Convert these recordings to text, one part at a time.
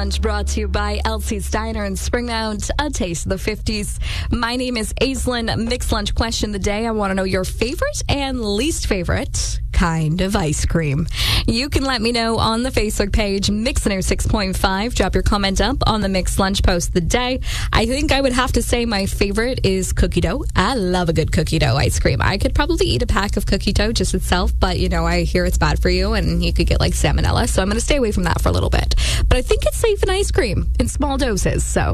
Lunch brought to you by Elsie's Diner in Springmount, a taste of the 50s. My name is Aislinn. Mixed lunch question of the day. I want to know your favorite and least favorite kind of ice cream. You can let me know on the Facebook page, Mixner 6.5. Drop your comment up on the Mixed Lunch post of the day. I think I would have to say my favorite is cookie dough. I love a good cookie dough ice cream. I could probably eat a pack of cookie dough just itself, but I hear it's bad for you and you could get like salmonella, so I'm going to stay away from that for a little bit. But I think it's safe in ice cream in small doses, so...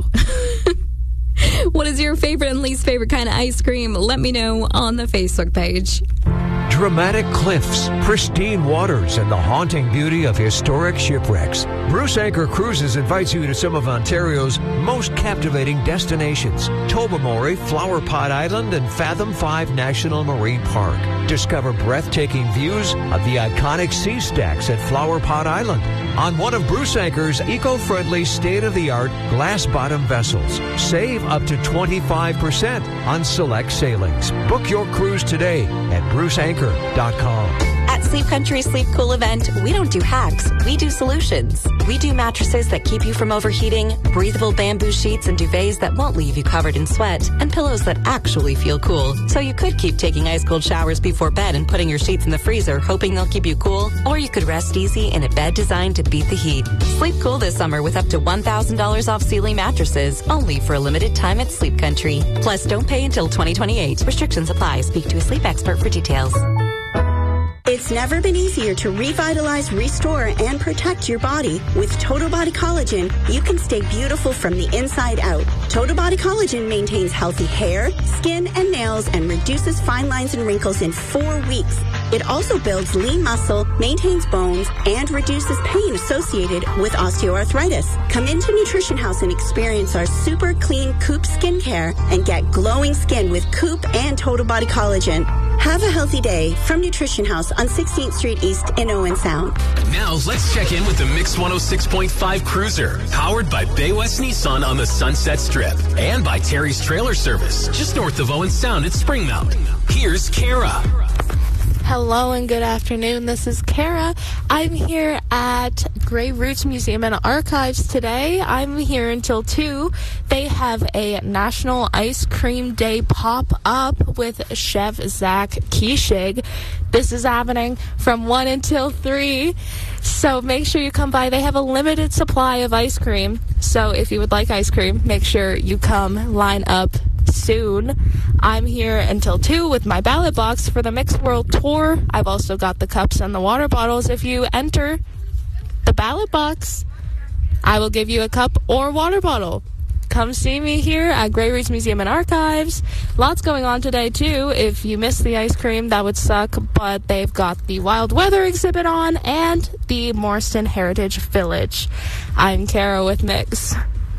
What is your favorite and least favorite kind of ice cream? Let me know on the Facebook page. Dramatic cliffs, pristine waters, and the haunting beauty of historic shipwrecks. Bruce Anchor Cruises invites you to some of Ontario's most captivating destinations. Tobermory, Flower Pot Island, and Fathom 5 National Marine Park. Discover breathtaking views of the iconic sea stacks at Flower Pot Island on one of Bruce Anchor's eco-friendly, state-of-the-art glass-bottom vessels. Save up to 25% on select sailings. Book your cruise today at bruceanchor.com. At Sleep Country Sleep Cool event, we don't do hacks, we do solutions. We do mattresses that keep you from overheating, breathable bamboo sheets and duvets that won't leave you covered in sweat, and pillows that actually feel cool. So you could keep taking ice cold showers before bed and putting your sheets in the freezer, hoping they'll keep you cool, or you could rest easy in a bed designed to beat the heat. Sleep cool this summer with up to $1,000 off Sealy mattresses, only for a limited time at Sleep Country. Plus, don't pay until 2028. Restrictions apply. Speak to a sleep expert for details. It's never been easier to revitalize, restore, and protect your body. With Total Body Collagen, you can stay beautiful from the inside out. Total Body Collagen maintains healthy hair, skin, and nails and reduces fine lines and wrinkles in 4 weeks. It also builds lean muscle, maintains bones, and reduces pain associated with osteoarthritis. Come into Nutrition House and experience our super clean Coop skincare and get glowing skin with Coop and Total Body Collagen. Have a healthy day from Nutrition House on 16th Street East in Owen Sound. Now let's check in with the Mix 106.5 Cruiser, powered by Bay West Nissan on the Sunset Strip and by Terry's Trailer Service, just north of Owen Sound at Springmount. Here's Kara. Hello and good afternoon. This is Kara. I'm here at Grey Roots Museum and Archives today. I'm here until 2. They have a National Ice Cream Day pop-up with Chef Zach Kishig. This is happening from 1 until 3. So make sure you come by. They have a limited supply of ice cream. So if you would like ice cream, make sure you come line up soon. I'm here until 2 with my ballot box for the Mixed World Tour. I've also got the cups and the water bottles. If you enter the ballot box, I will give you a cup or water bottle. Come see me here at Grey Roots Museum and Archives. Lots going on today, too. If you missed the ice cream, that would suck, but they've got the Wild Weather exhibit on and the Morrison Heritage Village. I'm Kara with Mix.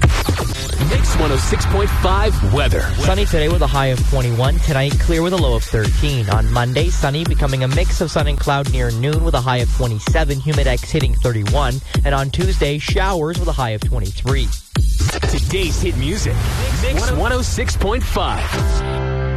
Mix 106.5 weather. Sunny today with a high of 21. Tonight, clear with a low of 13. On Monday, sunny, becoming a mix of sun and cloud near noon with a high of 27. Humidex hitting 31. And on Tuesday, showers with a high of 23. Today's hit music. Mix 106.5.